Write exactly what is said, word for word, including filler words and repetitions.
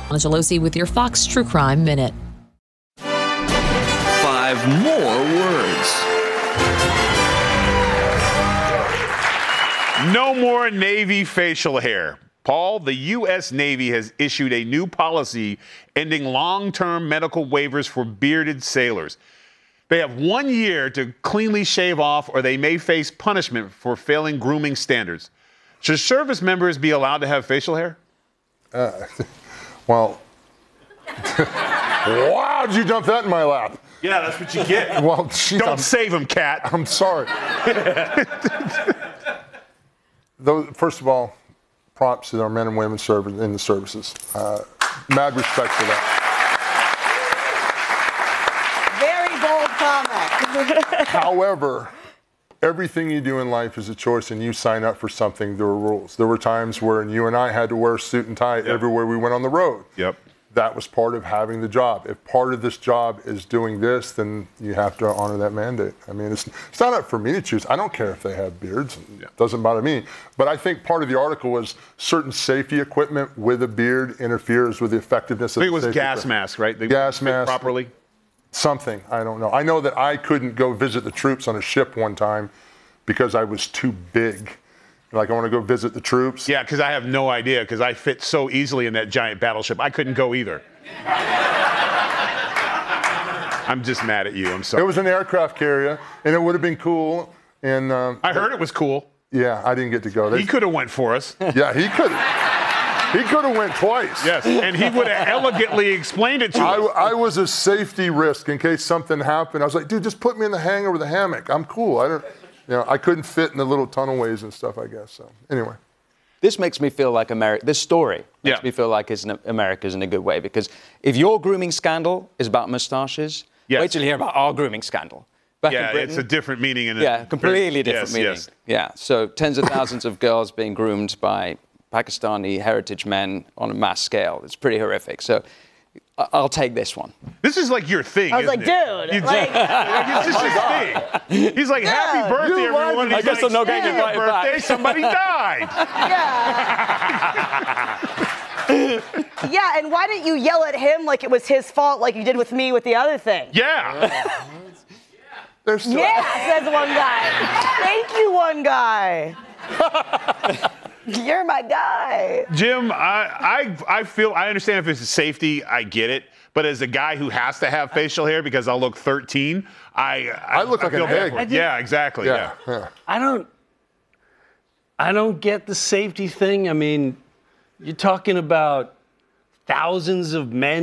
Gelosi with your Fox True Crime Minute. Five more words. No more Navy facial hair. Paul, the U S Navy has issued a new policy ending long-term medical waivers for bearded sailors. They have one year to cleanly shave off, or they may face punishment for failing grooming standards. Should service members be allowed to have facial hair? Uh, well, wow, did you dump that in my lap? Yeah, that's what you get. Well, geez, Don't I'm, save him, Cat. I'm sorry. Though, first of all, props to our men and women serving in the services. Uh, mad respect for that. Very bold comment. However, everything you do in life is a choice, and you sign up for something, there were rules. There were times where you and I had to wear a suit and tie yep. everywhere we went on the road. Yep. That was part of having the job. If part of this job is doing this, then you have to honor that mandate. I mean, it's, it's not up for me to choose. I don't care if they have beards. It doesn't bother me. But I think part of the article was certain safety equipment with a beard interferes with the effectiveness of the I think it was gas equipment. mask, right? They gas mask. Properly? Something. I don't know. I know that I couldn't go visit the troops on a ship one time because I was too big. Like, I want to go visit the troops. Yeah, because I have no idea, because I fit so easily in that giant battleship. I couldn't go either. I'm just mad at you. I'm sorry. It was an aircraft carrier, and it would have been cool. And um, I heard it was cool. Yeah, I didn't get to go. There's, he could have went for us. Yeah, he could have. He could have went twice. Yes, and he would have elegantly explained it to I, us. I was a safety risk in case something happened. I was like, dude, just put me in the hangar with a hammock. I'm cool. I don't. You know, I couldn't fit in the little tunnelways and stuff, I guess. So, anyway. This makes me feel like America. This story makes yeah. me feel like it's in America's in a good way, because if your grooming scandal is about moustaches, yes. wait till you hear about our grooming scandal. Back yeah, in Britain, it's a different meaning. In yeah, a, completely different yes, meaning. Yes. Yeah, so tens of thousands of girls being groomed by Pakistani heritage men on a mass scale. It's pretty horrific. So I'll take this one. This is like your thing. I was like, it? dude, you like, like, it's just his thing. He's like, happy Yeah. birthday, You lied everyone. to me. He's I guess like, I'm not getting speaking of invited birthday, back. somebody died. Yeah. Yeah, and why didn't you yell at him like it was his fault, like you did with me with the other thing? Yeah. There's still Yeah, says one guy. Thank you, one guy. You're my guy. Jim, I, I I feel I understand if it's safety, I get it. But as a guy who has to have facial hair because I'll look thirteen, I I, I look I like an feel bad egg. for it. I did- Yeah, exactly. Yeah, Yeah. yeah. I don't I don't get the safety thing. I mean, you're talking about thousands of men